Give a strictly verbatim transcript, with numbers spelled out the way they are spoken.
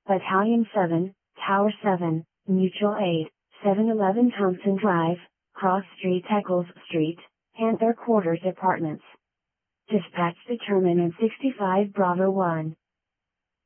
Battalion seven, Tower seven, Mutual Aid, seven eleven Thompson Drive, Cross Street Eccles Street, Panther Quarters Apartments. Dispatch determinant sixty-five Bravo one.